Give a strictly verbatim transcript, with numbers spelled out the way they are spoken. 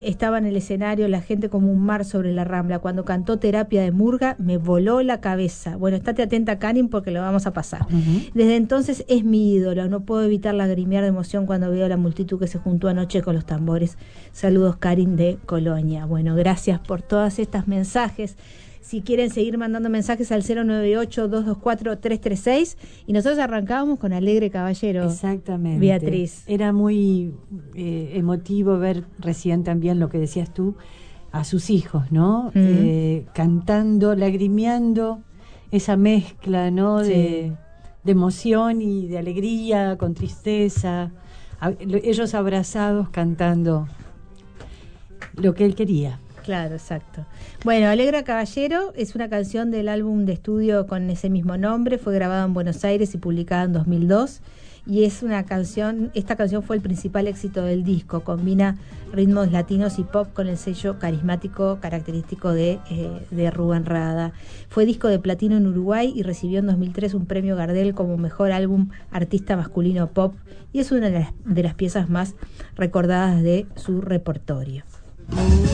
Estaba en el escenario, la gente como un mar sobre la Rambla. Cuando cantó Terapia de Murga, me voló la cabeza. Bueno, estate atenta, Karin, porque lo vamos a pasar. Uh-huh. Desde entonces es mi ídolo. No puedo evitar lagrimear de emoción cuando veo a la multitud que se juntó anoche con los tambores. Saludos, Karin de Colonia. Bueno, gracias por todos estos mensajes. Si quieren seguir mandando mensajes al cero nueve ocho, dos dos cuatro, tres tres seis. Y nosotros arrancábamos con Alegre Caballero. Exactamente. Beatriz. Era muy eh, emotivo ver recién también lo que decías tú, a sus hijos, ¿no? Uh-huh. Eh, cantando, lagrimeando, esa mezcla, ¿no? Sí. De, de emoción y de alegría con tristeza. A, ellos abrazados cantando lo que él quería. Claro, exacto. Bueno, Alegre Caballero es una canción del álbum de estudio con ese mismo nombre, fue grabada en Buenos Aires y publicada en dos mil dos, y es una canción, esta canción fue el principal éxito del disco, combina ritmos latinos y pop con el sello carismático característico de, eh, de Rubén Rada. Fue disco de platino en Uruguay y recibió en dos mil tres un premio Gardel como mejor álbum artista masculino pop, y es una de las, de las piezas más recordadas de su repertorio.